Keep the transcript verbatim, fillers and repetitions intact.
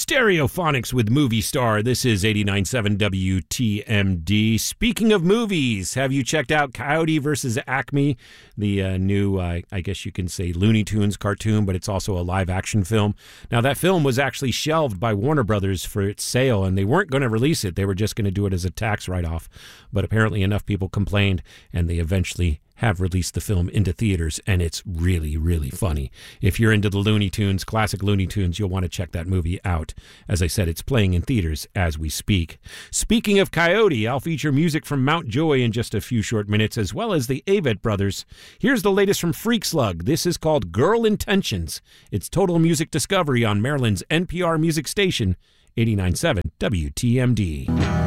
Stereophonics with Movie Star. This is eighty-nine point seven W T M D. Speaking of movies, have you checked out Coyote versus Acme, the uh, new, uh, I guess you can say, Looney Tunes cartoon, but it's also a live-action film? Now, that film was actually shelved by Warner Brothers for its sale, and they weren't going to release it. They were just going to do it as a tax write-off. But apparently enough people complained, and they eventually have released the film into theaters, and it's really, really funny. If you're into the Looney Tunes, classic Looney Tunes, you'll want to check that movie out. As I said, it's playing in theaters as we speak. Speaking of Coyote, I'll feature music from Mount Joy in just a few short minutes, as well as the Avett Brothers. Here's the latest from Freak Slug. This is called Girl Intentions. It's Total Music Discovery on Maryland's N P R music station, eighty-nine point seven W T M D.